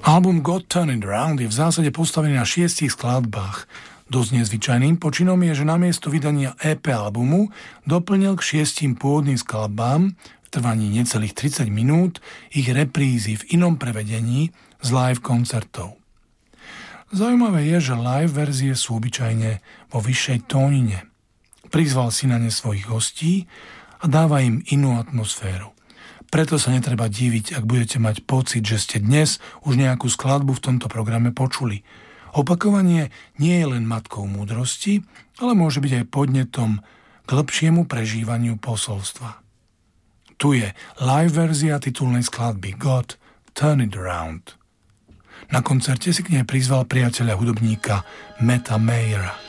Album God Turn It Around je v zásade postavený na 6 skladbách. Dosť nezvyčajným počinom je, že namiesto vydania EP albumu doplnil k 6 pôvodným skladbám v trvaní necelých 30 minút ich reprízy v inom prevedení z live koncertov. Zaujímavé je, že live verzie sú obyčajne vo vyššej tónine. Prizval si na ne svojich hostí a dáva im inú atmosféru. Preto sa netreba diviť, ak budete mať pocit, že ste dnes už nejakú skladbu v tomto programe počuli. Opakovanie nie je len matkou múdrosti, ale môže byť aj podnetom k lepšiemu prežívaniu posolstva. Tu je live verzia titulnej skladby God Turn It Around. Na koncerte si k nej prizval priateľa hudobníka Metta Mayera.